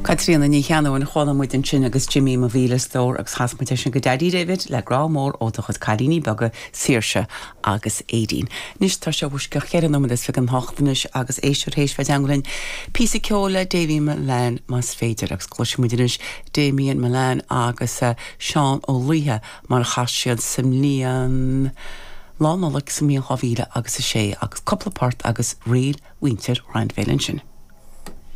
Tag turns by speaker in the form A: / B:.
A: Caitríona ní cheanúin chála muid an sin agus Jimmy má bhílas tóir agus chasmuid sin go Daddy David le grá mór ó do chud cadíní baga Saoirse agus édín. Nis tá se bhuis go chéan nómas fi an hochtanis agus éisiú hééis fe anglainn písa ceola Davy Malan mas féidir agus cloisimuidiris Damien Malan agus Sean ó Luthe mar chaisiad simlíon lánálaach sa míon chohíle agus a sé agus coplapát agus réal winter round Valentin.